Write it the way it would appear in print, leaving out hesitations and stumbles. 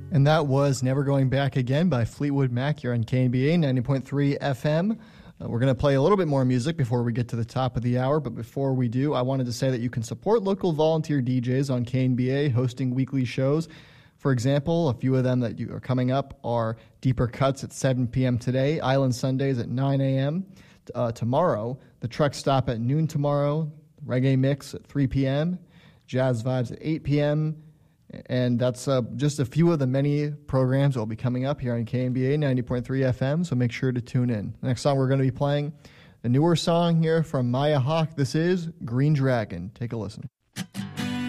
And that was Never Going Back Again by Fleetwood Mac here on KNBA 90.3 FM. We're going to play a little bit more music before we get to the top of the hour, but before we do, I wanted to say that you can support local volunteer DJs on KNBA hosting weekly shows. For example, a few of them that are coming up are Deeper Cuts at 7 p.m. today, Island Sundays at 9 a.m. Tomorrow, The Truck Stop at noon tomorrow, Reggae Mix at 3 p.m., Jazz Vibes at 8 p.m., and that's just a few of the many programs that will be coming up here on KNBA 90.3 FM, so make sure to tune in. The next song we're going to be playing, a newer song here from Maya Hawke. This is Green Dragon. Take a listen.